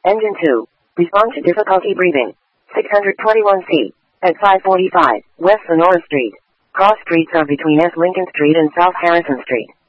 Engine 2. Respond to difficulty breathing. 621C. At 545, West Sonora Street. Cross streets are between S. Lincoln Street and South Harrison Street.